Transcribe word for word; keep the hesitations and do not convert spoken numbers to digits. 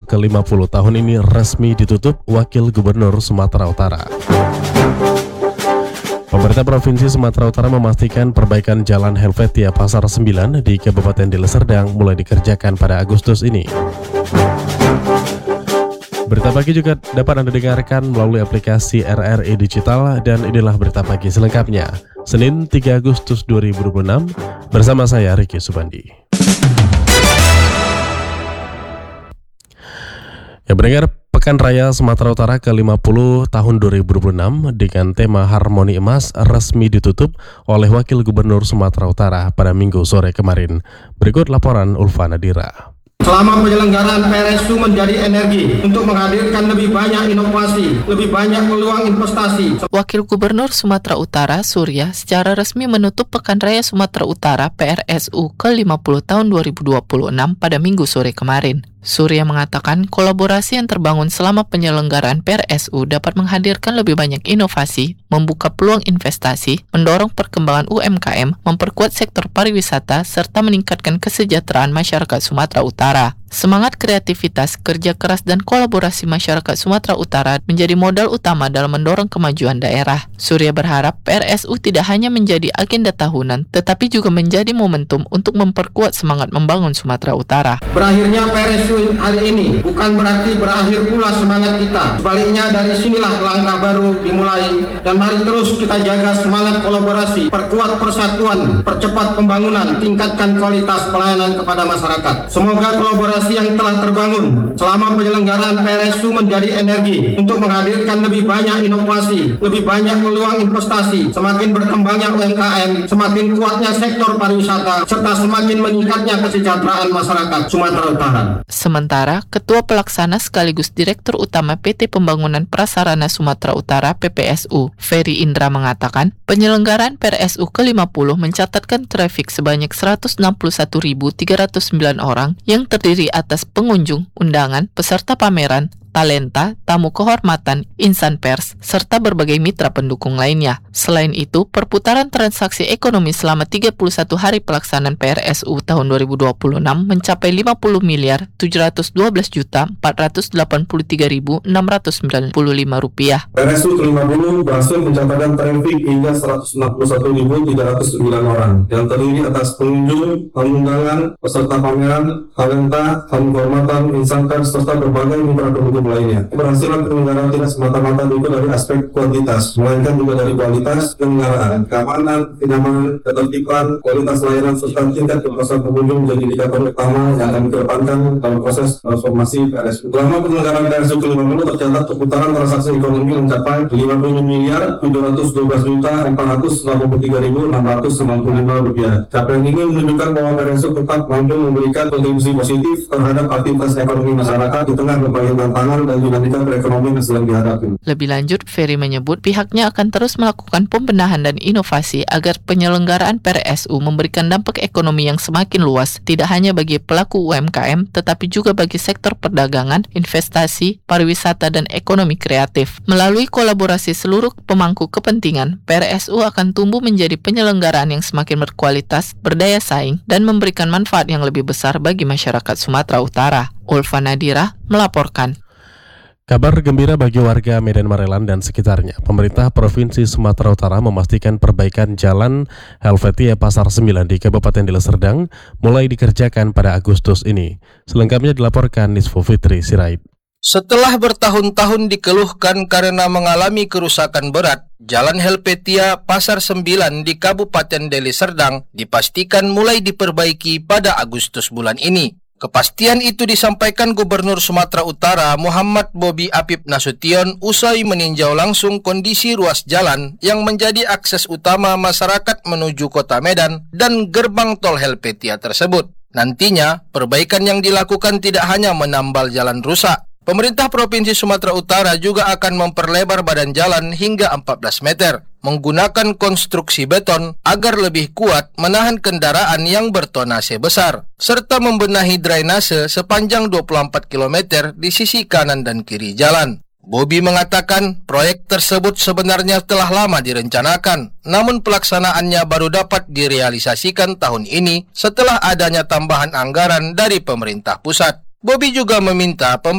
ke lima puluh tahun ini resmi ditutup Wakil Gubernur Sumatera Utara. Pemerintah Provinsi Sumatera Utara memastikan perbaikan Jalan Helvetia Pasar sembilan di Kabupaten Deli Serdang mulai dikerjakan pada Agustus ini. Berita pagi juga dapat Anda dengarkan melalui aplikasi R R I Digital, dan inilah berita pagi selengkapnya. Senin tiga Agustus dua ribu dua puluh enam, bersama saya Ricky Subandi. Ya, mendengar Pekan Raya Sumatera Utara ke lima puluh tahun dua ribu dua puluh enam dengan tema Harmoni Emas resmi ditutup oleh Wakil Gubernur Sumatera Utara pada Minggu sore kemarin. Berikut laporan Ulfa Nadira. Selama penyelenggaraan P R S U menjadi energi untuk menghadirkan lebih banyak inovasi, lebih banyak peluang investasi. Wakil Gubernur Sumatera Utara, Surya, secara resmi menutup Pekan Raya Sumatera Utara P R S U ke lima puluh tahun dua ribu dua puluh enam pada Minggu sore kemarin. Surya mengatakan kolaborasi yang terbangun selama penyelenggaraan P R S U dapat menghadirkan lebih banyak inovasi, membuka peluang investasi, mendorong perkembangan U M K M, memperkuat sektor pariwisata, serta meningkatkan kesejahteraan masyarakat Sumatera Utara. Semangat kreativitas, kerja keras, dan kolaborasi masyarakat Sumatera Utara menjadi modal utama dalam mendorong kemajuan daerah. Surya berharap P R S U tidak hanya menjadi agenda tahunan, tetapi juga menjadi momentum untuk memperkuat semangat membangun Sumatera Utara. Berakhirnya P R S U hari ini bukan berarti berakhir pula semangat kita. Sebaliknya, dari sinilah langkah baru dimulai, dan mari terus kita jaga semangat kolaborasi, perkuat persatuan, percepat pembangunan, tingkatkan kualitas pelayanan kepada masyarakat. Semoga kolaborasi yang telah terbangun selama penyelenggaraan P R S U menjadi energi untuk menghadirkan lebih banyak inovasi, lebih banyak peluang investasi, semakin berkembangnya U M K M, semakin kuatnya sektor pariwisata, serta semakin meningkatnya kesejahteraan masyarakat Sumatera Utara. Sementara, Ketua Pelaksana sekaligus Direktur Utama P T Pembangunan Prasarana Sumatera Utara P P S U, Ferry Indra mengatakan, penyelenggaraan P R S U ke lima puluh mencatatkan trafik sebanyak seratus enam puluh satu ribu tiga ratus sembilan orang yang terdiri atas pengunjung, undangan, peserta pameran, talenta, tamu kehormatan, insan pers, serta berbagai mitra pendukung lainnya. Selain itu, perputaran transaksi ekonomi selama tiga puluh satu hari pelaksanaan P R S U tahun dua ribu dua puluh enam mencapai lima puluh miliar tujuh ratus dua belas juta empat ratus delapan puluh tiga ribu enam ratus sembilan puluh lima rupiah. P R S U ke lima puluh berhasil mencatatkan trafik hingga seratus enam puluh satu ribu tiga ratus sembilan orang yang terdiri atas pengunjung, tamu undangan, peserta pameran, talenta, tamu kehormatan, insan pers, serta berbagai mitra pendukung lainnya. Keberhasilan penyelenggaraan tidak semata-mata diukur dari aspek kuantitas, melainkan juga dari kualitas penyelenggaraan, keamanan, kenyamanan, ketertiban, kualitas layanan, serta tingkat kepuasan pengunjung menjadi indikator utama yang akan dikedepankan dalam proses transformasi P R S U. Selama penyelenggaraan P R S U ke lima puluh tercatat perputaran transaksi ekonomi mencapai lima puluh miliar tujuh ratus dua belas juta empat ratus delapan puluh tiga ribu enam ratus sembilan puluh lima rupiah. Capaian ini menunjukkan bahwa P R S U tetap mampu memberikan kontribusi positif terhadap aktivitas ekonomi masyarakat di tengah berbagai tantangan dan dinamika perekonomian yang sedang dihadapi. Lebih lanjut, Ferry menyebut pihaknya akan terus melakukan pembenahan dan inovasi agar penyelenggaraan P R S U memberikan dampak ekonomi yang semakin luas, tidak hanya bagi pelaku U M K M, tetapi juga bagi sektor perdagangan, investasi, pariwisata, dan ekonomi kreatif. Melalui kolaborasi seluruh pemangku kepentingan, P R S U akan tumbuh menjadi penyelenggaraan yang semakin berkualitas, berdaya saing, dan memberikan manfaat yang lebih besar bagi masyarakat Sumatera Utara. Ulfa Nadira melaporkan. Kabar gembira bagi warga Medan Marelan dan sekitarnya. Pemerintah Provinsi Sumatera Utara memastikan perbaikan Jalan Helvetia Pasar sembilan di Kabupaten Deli Serdang mulai dikerjakan pada Agustus ini. Selengkapnya dilaporkan Nisfu Fitri Sirait. Setelah bertahun-tahun dikeluhkan karena mengalami kerusakan berat, Jalan Helvetia Pasar sembilan di Kabupaten Deli Serdang dipastikan mulai diperbaiki pada Agustus bulan ini. Kepastian itu disampaikan Gubernur Sumatera Utara Muhammad Bobi Apip Nasution usai meninjau langsung kondisi ruas jalan yang menjadi akses utama masyarakat menuju Kota Medan dan gerbang tol Helvetia tersebut. Nantinya, perbaikan yang dilakukan tidak hanya menambal jalan rusak. Pemerintah Provinsi Sumatera Utara juga akan memperlebar badan jalan hingga empat belas meter, menggunakan konstruksi beton agar lebih kuat menahan kendaraan yang bertonase besar, serta membenahi drainase sepanjang dua puluh empat kilometer di sisi kanan dan kiri jalan. Bobi mengatakan proyek tersebut sebenarnya telah lama direncanakan, namun pelaksanaannya baru dapat direalisasikan tahun ini setelah adanya tambahan anggaran dari pemerintah pusat. Bobi juga meminta pemerintah